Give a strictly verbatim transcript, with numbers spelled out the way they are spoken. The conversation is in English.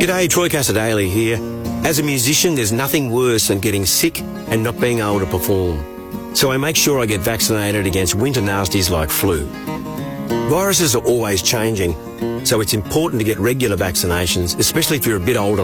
G'day, Troy Casadale here. As a musician, there's nothing worse than getting sick and not being able to perform. So I make sure I get vaccinated against winter nasties like flu. Viruses are always changing, so it's important to get regular vaccinations, especially if you're a bit older